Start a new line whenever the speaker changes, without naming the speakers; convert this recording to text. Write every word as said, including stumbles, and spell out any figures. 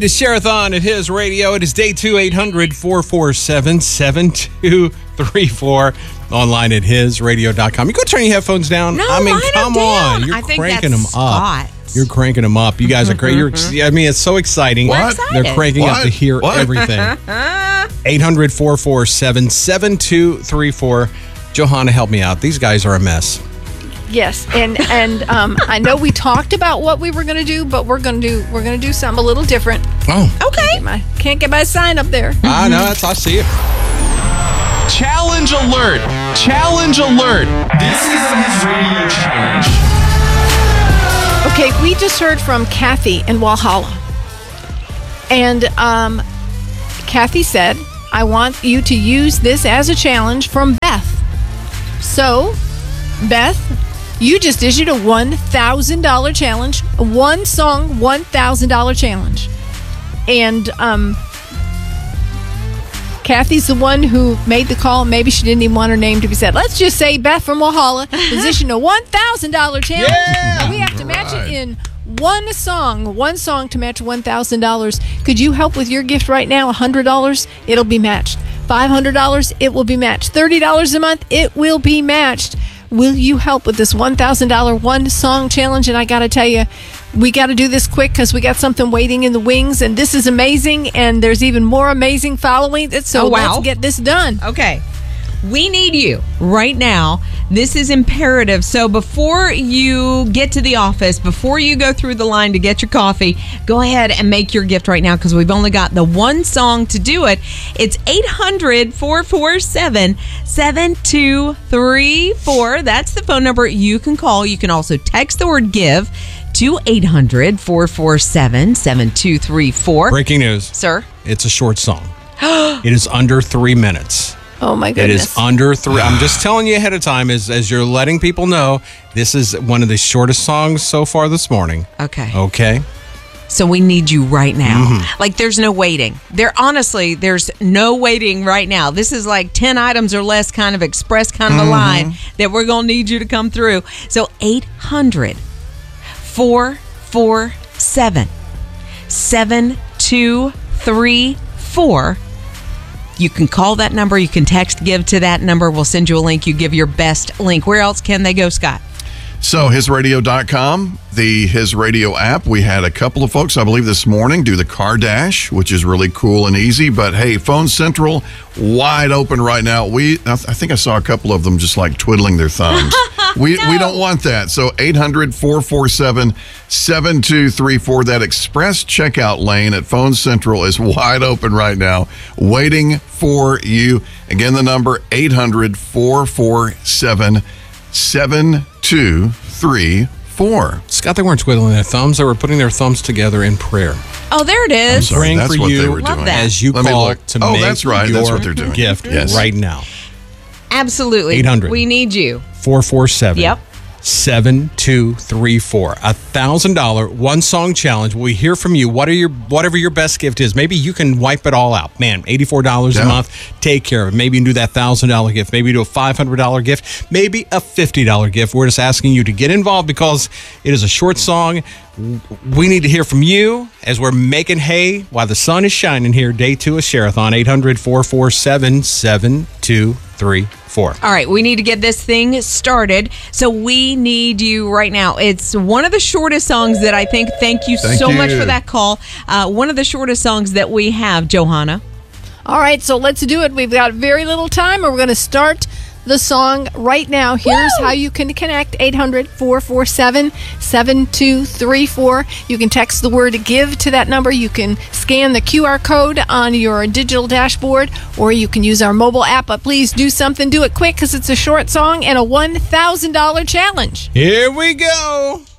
It is Share-a-thon at His Radio. It is day two, eight hundred, four four seven, seven two three four. Online at his radio dot com. You go turn your headphones down.
No,
I mean,
mine
come
are
on.
down.
You're
I think
cranking
that's
them up.
Scott.
You're cranking them up. You guys are great. You're, I mean, it's so exciting.
What?
They're cranking
What?
up to hear
What?
everything. eight hundred, four four seven, seven two three four. Johanna, help me out. These guys are a mess.
Yes, and and um, I know we talked about what we were going to do, but we're going to do we're going to do something a little different.
Oh.
Okay. Can't get my, can't get my sign up there.
I know. That's, I see it.
Challenge alert! Challenge alert! This is the His Radio Challenge.
Okay, we just heard from Kathy in Walhalla, and um, Kathy said, "I want you to use this as a challenge from Beth." So, Beth, you just issued a one thousand dollars challenge, a one song, one thousand dollars challenge. And um, Kathy's the one who made the call. Maybe she didn't even want her name to be said. Let's just say Beth from Walhalla positioned a one thousand dollars challenge.
Yeah!
And we have to match it in one song, one song to match one thousand dollars. Could you help with your gift right now? one hundred dollars, it'll be matched. five hundred dollars, it will be matched. thirty dollars a month, it will be matched. Will you help with this one thousand dollars one song challenge? And I got to tell you, we got to do this quick because we got something waiting in the wings, and this is amazing, and there's even more amazing following it. So
Oh, wow.
let's get this done.
Okay. We need you right now. This is imperative. So before you get to the office, before you go through the line to get your coffee, go ahead and make your gift right now because we've only got the one song to do it. It's eight hundred, four four seven, seven two three four. That's the phone number you can call. You can also text the word GIVE to eight hundred, four four seven, seven two three four.
Breaking news.
Sir?
It's a short song. It is under three minutes.
Oh, my
It
goodness.
is under three. I'm just telling you ahead of time as, as you're letting people know, this is one of the shortest songs so far this morning.
Okay.
Okay?
So we need you right now. Like there's no waiting. There honestly, there's no waiting right now. This is like ten items or less kind of express kind of a line that we're going to need you to come through. So eight hundred, four four seven, seven two three four. You can call that number. You can text GIVE to that number. We'll send you a link. You give your best link. Where else can they go, Scott?
So, his radio dot com, the His Radio app. We had a couple of folks, I believe, this morning do the car dash, which is really cool and easy. But hey, Phone Central, wide open right now. We, I think I saw a couple of them just like twiddling their thumbs. we
No.
we don't want that. So, eight hundred, four four seven, seven two three four. That express checkout lane at Phone Central is wide open right now, waiting for you. Again, the number eight hundred, four four seven, seven two three four.
Scott, they weren't twiddling their thumbs. They were putting their thumbs together in prayer.
Oh, there it
I'm
is.
sorry,
Praying
that's
for
what
you
they were
Love
doing.
that.
As you
Let me
call
look.
to
Oh,
make
that's right.
your
That's what they're doing.
gift
Yes.
right now.
Absolutely.
eight hundred.
We need you.
four four seven.
Yep.
seven two three four. A thousand dollar one song challenge. We hear from you. What are your whatever your best gift is? Maybe you can wipe it all out. Man, eighty four dollars
Yeah.
a month. Take care of it. Maybe you can do that thousand dollar gift. Maybe you do a five hundred dollar gift. Maybe a fifty dollar gift. We're just asking you to get involved because it is a short song. We need to hear from you as we're making hay while the sun is shining here. Day two of Share-a-thon. eight hundred, four four seven, seven two three four.
All right, we need to get this thing started. So we need you right now. It's one of the shortest songs that I think, thank you
Thank
so
you.
much for that call. Uh, one of the shortest songs that we have, Johanna.
All right, so let's do it. We've got very little time, and we're going to start the song right now. Here's
Woo!
how you can connect: eight hundred, four four seven, seven two three four. You can text the word GIVE to that number. You can scan the Q R code on your digital dashboard, or you can use our mobile app. But please do something. Do it quick because it's a short song and a one thousand dollars challenge.
Here we go.